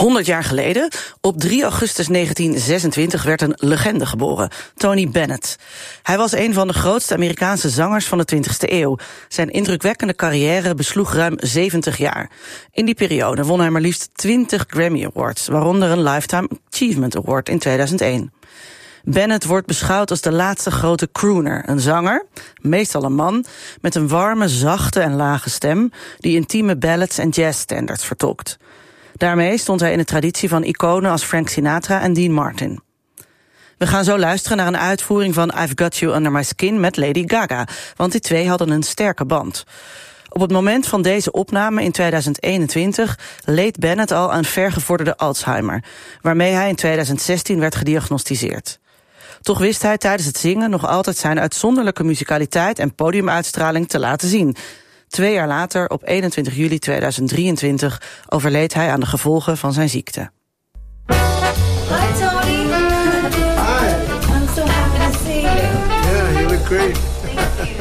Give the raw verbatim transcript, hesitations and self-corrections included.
honderd jaar geleden, op drie augustus negentien zesentwintig, werd een legende geboren, Tony Bennett. Hij was een van de grootste Amerikaanse zangers van de twintigste eeuw. Zijn indrukwekkende carrière besloeg ruim zeventig jaar. In die periode won hij maar liefst twintig Grammy Awards, waaronder een Lifetime Achievement Award in tweeduizend één. Bennett wordt beschouwd als de laatste grote crooner, een zanger, meestal een man, met een warme, zachte en lage stem, die intieme ballads en jazzstandards vertolkt. Daarmee stond hij in de traditie van iconen als Frank Sinatra en Dean Martin. We gaan zo luisteren naar een uitvoering van I've Got You Under My Skin met Lady Gaga, want die twee hadden een sterke band. Op het moment van deze opname in tweeduizend eenentwintig leed Bennett al aan vergevorderde Alzheimer, waarmee hij in tweeduizend zestien werd gediagnosticeerd. Toch wist hij tijdens het zingen nog altijd zijn uitzonderlijke muzikaliteit en podiumuitstraling te laten zien. Twee jaar later, op eenentwintig juli tweeduizend drieëntwintig, overleed hij aan de gevolgen van zijn ziekte. Hi Tony. Hi. I'm so happy to see you. Yeah, you look great.